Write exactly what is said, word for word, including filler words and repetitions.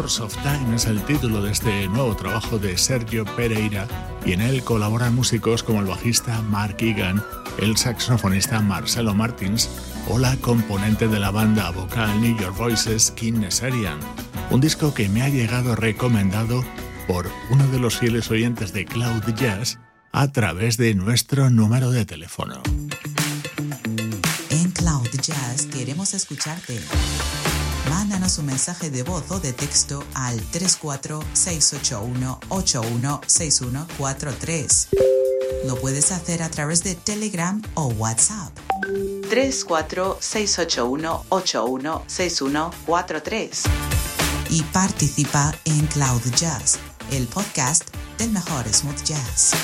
Course of Time es el título de este nuevo trabajo de Sergio Pereira y en él colaboran músicos como el bajista Mark Egan, el saxofonista Marcelo Martins o la componente de la banda vocal New York Voices, Kim Nesarian. Un disco que me ha llegado recomendado por uno de los fieles oyentes de Cloud Jazz a través de nuestro número de teléfono. En Cloud Jazz queremos escucharte. Mándanos un mensaje de voz o de texto al tres cuatro seis ocho uno ocho uno seis uno cuatro tres. Lo puedes hacer a través de Telegram o WhatsApp. tres cuatro seis ocho uno ocho uno seis uno cuatro tres. Y participa en Cloud Jazz, el podcast del mejor smooth jazz.